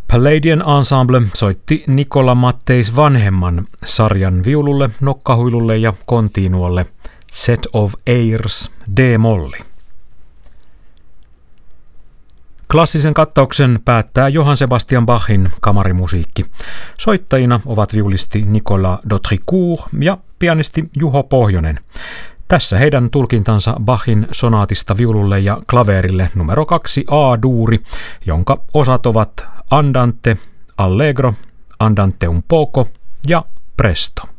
Palladian Ensemble soitti Nicola Matteis vanhemman sarjan viululle, nokkahuilulle ja kontinuolle Set of Airs D-molli. Klassisen kattauksen päättää Johann Sebastian Bachin kamarimusiikki. Soittajina ovat viulisti Nicolas d'Autricourt ja pianisti Juho Pohjonen. Tässä heidän tulkintansa Bachin sonaatista viululle ja klaverille numero 2 A-duuri, jonka osat ovat Andante, Allegro, Andante un poco ja Presto.